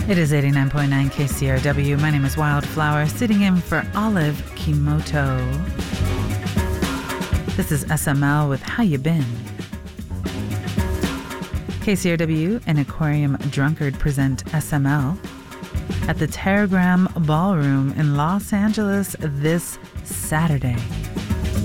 It is 89.9 KCRW. My name is Wildflower, sitting in for Olive Kimoto. This is SML with How You Been? KCRW and Aquarium Drunkard present SML at the Terragram Ballroom in Los Angeles this Saturday.